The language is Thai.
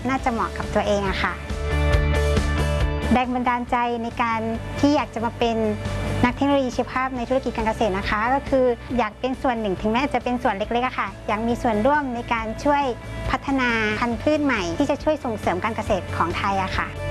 น่าจะเหมาะกับตัวเองอะค่ะแรงบันดาลใจในการที่อยากจะมาเป็นนักเทคโนโลยีชีวภาพในธุรกิจการเกษตรนะคะก็คืออยากเป็นส่วนหนึ่งถึงแม้จะเป็นส่วนเล็กๆอะค่ะอยากมีส่วนร่วมในการช่วยพัฒนาพันธุ์พืชใหม่ที่จะช่วยส่งเสริมการเกษตรของไทยอะค่ะ